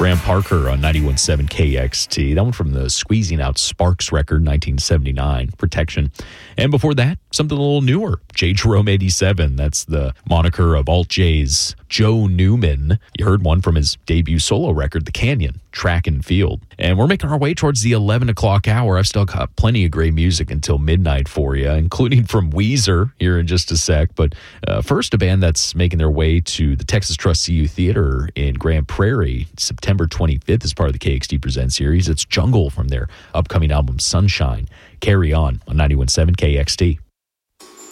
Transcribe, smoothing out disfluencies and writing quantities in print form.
Graham Parker on 91.7 KXT. That one from the Squeezing Out Sparks record, 1979, Protection. And before that, something a little newer, J. Jerome 87. That's the moniker of Alt J's Joe Newman. You heard one from his debut solo record, The Canyon, Track and Field. And we're making our way towards the 11 o'clock hour. I've still got plenty of great music until midnight for you, including from Weezer here in just a sec. But first, a band that's making their way to the Texas Trust CU Theater in Grand Prairie, September 25th as part of the KXT Present series. It's Jungle from their upcoming album Sunshine. Carry on 91.7 KXT.